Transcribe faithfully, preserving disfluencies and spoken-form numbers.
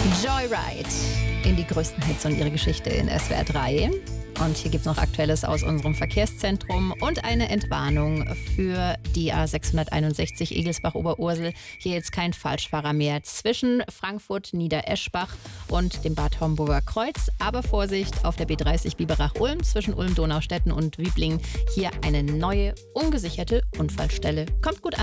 Joyride in die größten Hits und ihre Geschichte in S W R drei. Und hier gibt es noch Aktuelles aus unserem Verkehrszentrum und eine Entwarnung für die A sechshunderteinundsechzig Egelsbach-Oberursel. Hier jetzt kein Falschfahrer mehr zwischen Frankfurt, Niedereschbach und dem Bad Homburger Kreuz. Aber Vorsicht auf der B dreißig Biberach-Ulm zwischen Ulm-Donaustetten und Wiblingen. Hier eine neue, ungesicherte Unfallstelle. Kommt gut an.